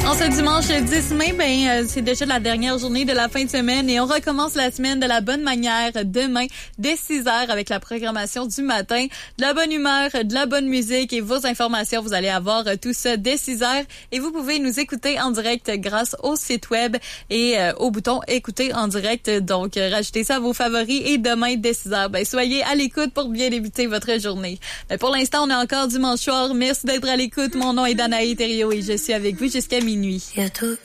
En ce dimanche 10 mai, c'est déjà la dernière journée de la fin de semaine et on recommence la semaine de la bonne manière demain dès 6 heures avec la programmation du matin, de la bonne humeur, de la bonne musique et vos informations. Vous allez avoir tout ça dès 6 heures et vous pouvez nous écouter en direct grâce au site web et au bouton écouter en direct. Donc, rajoutez ça à vos favoris et demain dès 6 heures, soyez à l'écoute pour bien débuter votre journée. Pour l'instant, on est encore dimanche soir. Merci d'être à l'écoute. Mon nom est Danae Thériault et je suis avec vous jusqu'à minuit. Il y a toute